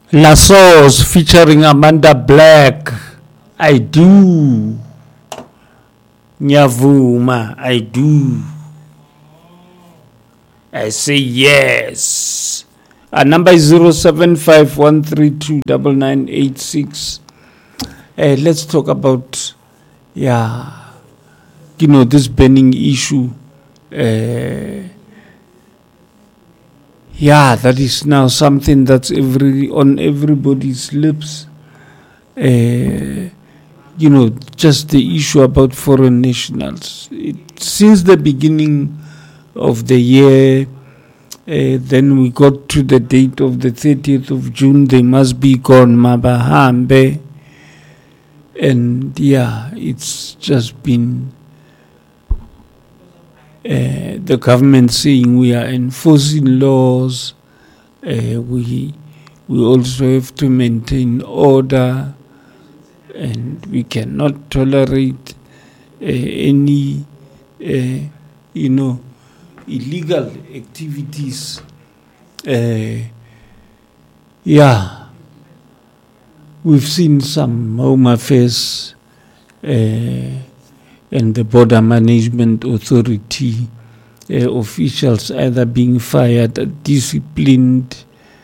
La Sauce featuring Amanda Black. I do. Nyavuma, I do. I say yes. Our number is 0751329986. Let's talk about, this burning issue. That is now something that's on everybody's lips. Just the issue about foreign nationals. Since the beginning of the year, then we got to the date of the 30th of June, they must be gone, mabahambe. And it's just been the government saying we are enforcing laws. We also have to maintain order, and we cannot tolerate any illegal activities. We've seen some Home Affairs and the Border Management Authority officials either being fired, disciplined,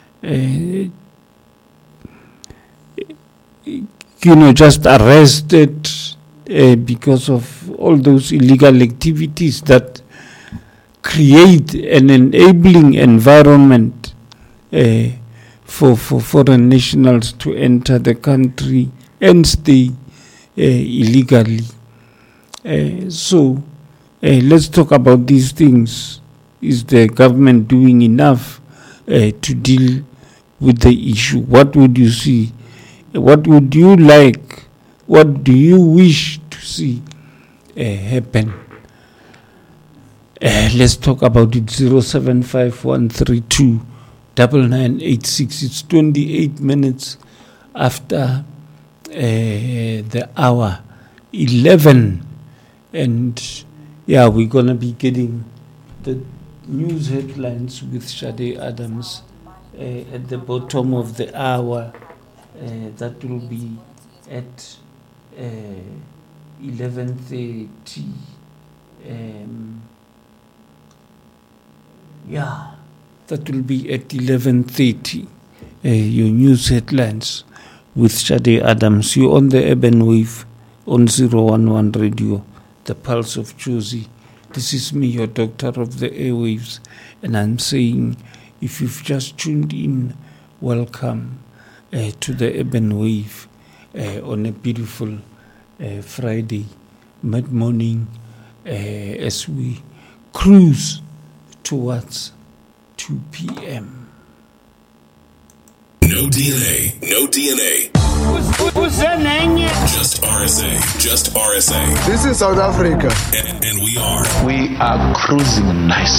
just arrested because of all those illegal activities that create an enabling environment for foreign nationals to enter the country and stay illegally. So let's talk about these things. Is the government doing enough to deal with the issue? What would you see? What would you like? What do you wish to see happen? Let's talk about it. 0751329986. It's 28 minutes after the hour 11. And we're going to be getting the news headlines with Shade Adams at the bottom of the hour. That will be at 11:30. That will be at 11:30. Your news headlines with Shade Adams. You're on the Urban Wave on 011 Radio, the Pulse of Jozi. This is me, your doctor of the airwaves, and I'm saying, if you've just tuned in, welcome to the Urban Wave on a beautiful Friday mid-morning as we cruise towards 2 p.m. No DNA. Just RSA. This is South Africa. And we are cruising nice.